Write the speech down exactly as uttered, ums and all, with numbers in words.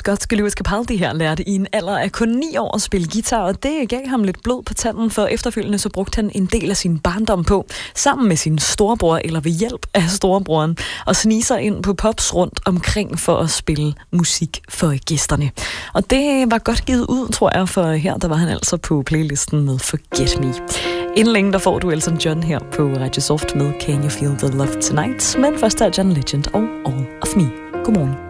skotske Lewis Capaldi her lærte i en alder af kun ni år at spille guitar, og det gav ham lidt blod på tanden, for efterfølgende så brugte han en del af sin barndom på, sammen med sin storebror eller ved hjælp af storebroren, og snige sig ind på pubs rundt omkring for at spille musik for gæsterne. Og det var godt givet ud, tror jeg, for her der var han altså på playlisten med Forget Me. Inden længe der får du Elton John her på Radio Soft med Can You Feel the Love Tonight, men først er John Legend og All of Me. Godmorgen.